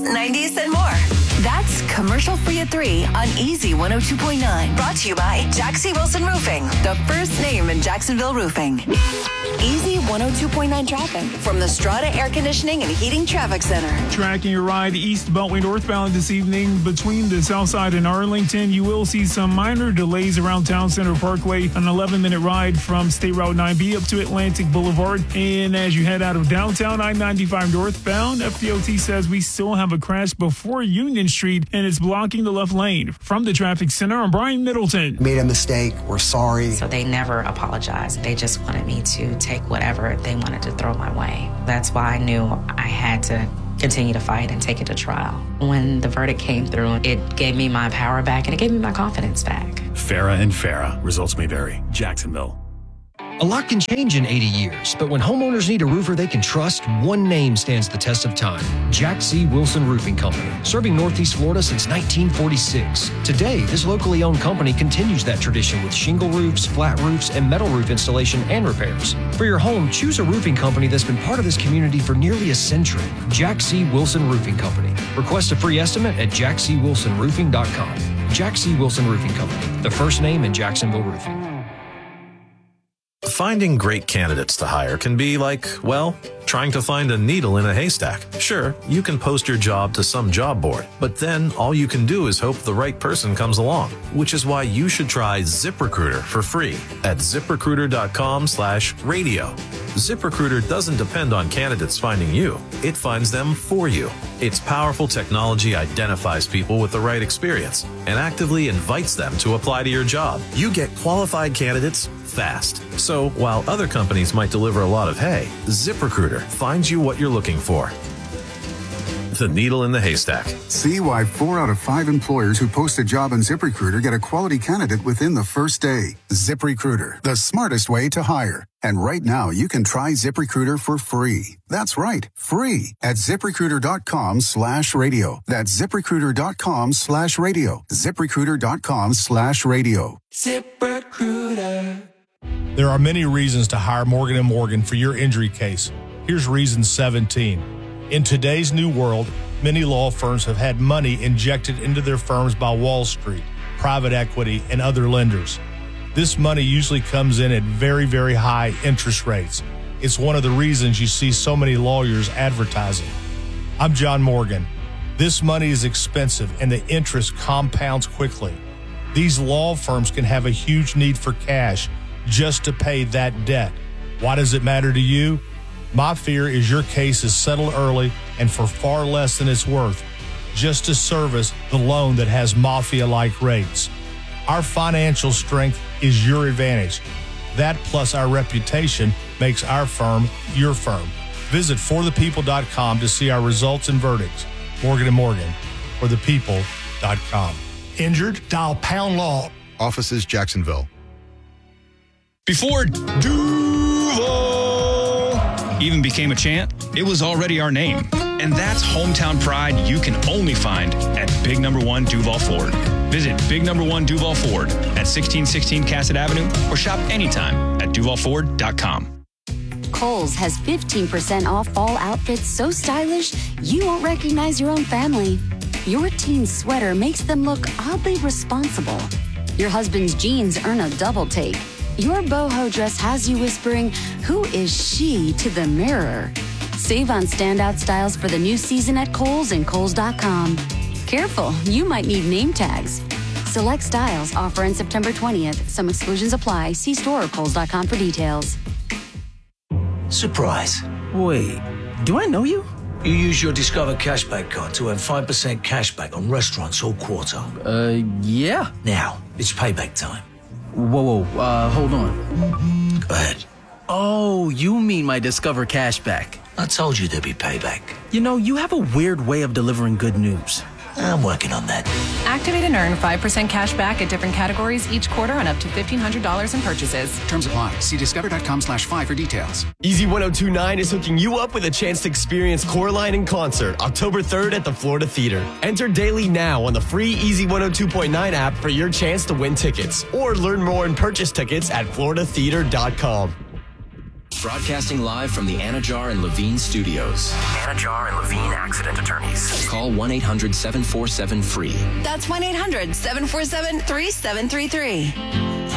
90s, and more. That's Commercial Free at 3 on Easy 102.9. Brought to you by Jaxie Wilson Roofing, the first name in Jacksonville roofing. Easy 102.9 traffic from the Strata Air Conditioning and Heating Traffic Center. Tracking your ride east Beltway northbound this evening between the South Side and Arlington. You will see some minor delays around Town Center Parkway, an 11-minute ride from State Route 9B up to Atlantic Boulevard. And as you head out of downtown I-95 northbound, FDOT says we still have a crash before Union Street, and it's blocking the left lane. From the traffic center, I'm Brian Middleton. Made a mistake. We're sorry. So they never apologized. They just wanted me to take whatever they wanted to throw my way. That's why I knew I had to continue to fight and take it to trial. When the verdict came through, it gave me my power back and it gave me my confidence back. Farah and Farah. Results may vary. Jacksonville. A lot can change in 80 years, but when homeowners need a roofer they can trust, one name stands the test of time. Jaxie Wilson Roofing Company, serving Northeast Florida since 1946. Today, this locally owned company continues that tradition with shingle roofs, flat roofs, and metal roof installation and repairs. For your home, choose a roofing company that's been part of this community for nearly a century. Jaxie Wilson Roofing Company. Request a free estimate at JaxieWilsonRoofing.com. Jaxie Wilson Roofing Company, the first name in Jacksonville roofing. Finding great candidates to hire can be like, well, trying to find a needle in a haystack. Sure, you can post your job to some job board, but then all you can do is hope the right person comes along, which is why you should try ZipRecruiter for free at ZipRecruiter.com/radio. ZipRecruiter doesn't depend on candidates finding you. It finds them for you. Its powerful technology identifies people with the right experience and actively invites them to apply to your job. You get qualified candidates fast. So while other companies might deliver a lot of hay, ZipRecruiter finds you what you're looking for. The needle in the haystack. See why 4 out of 5 employers who post a job on ZipRecruiter get a quality candidate within the first day. ZipRecruiter, the smartest way to hire. And right now, you can try ZipRecruiter for free. That's right, free at ZipRecruiter.com/radio. That's ZipRecruiter.com/radio. ZipRecruiter.com/radio. ZipRecruiter. There are many reasons to hire Morgan & Morgan for your injury case. Here's reason 17. In today's new world, many law firms have had money injected into their firms by Wall Street, private equity, and other lenders. This money usually comes in at very, very high interest rates. It's one of the reasons you see so many lawyers advertising. I'm John Morgan. This money is expensive and the interest compounds quickly. These law firms can have a huge need for cash just to pay that debt. Why does it matter to you? My fear is your case is settled early and for far less than it's worth, just to service the loan that has mafia-like rates. Our financial strength is your advantage. That plus our reputation makes our firm your firm. Visit forthepeople.com to see our results and verdicts. Morgan & Morgan, forthepeople.com. Injured? Dial pound law. Offices, Jacksonville. Before Duval even became a chant, it was already our name. And that's hometown pride you can only find at Big Number 1 Duval Ford. Visit Big Number 1 Duval Ford at 1616 Cassett Avenue or shop anytime at duvalford.com. Kohl's has 15% off fall outfits so stylish you won't recognize your own family. Your teen's sweater makes them look oddly responsible. Your husband's jeans earn a double take. Your boho dress has you whispering, "Who is she?" to the mirror. Save on standout styles for the new season at Kohl's and Kohl's.com. Careful, you might need name tags. Select styles offer on September 20th. Some exclusions apply. See store or Kohl's.com for details. Surprise. Wait, do I know you? You use your Discover Cashback card to earn 5% cashback on restaurants all quarter. Yeah. Now, it's payback time. Whoa, hold on. Go ahead. Oh, you mean my Discover Cashback. I told you there'd be payback. You know, you have a weird way of delivering good news. I'm working on that. Activate and earn 5% cash back at different categories each quarter on up to $1,500 in purchases. Terms apply. See discover.com/5 for details. Easy 102.9 is hooking you up with a chance to experience Coraline in concert October 3rd at the Florida Theater. Enter daily now on the free Easy 102.9 app for your chance to win tickets. Or learn more and purchase tickets at floridatheater.com. Broadcasting live from the Anajar and Levine studios. Anajar and Levine Accident Attorneys. Call 1-800-747-FREE. That's 1-800-747-3733.